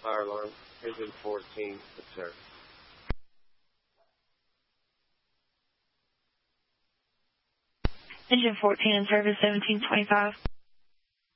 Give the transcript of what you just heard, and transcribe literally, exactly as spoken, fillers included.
Fire alarm. Engine fourteen, observed. Engine fourteen in service, seventeen twenty-five.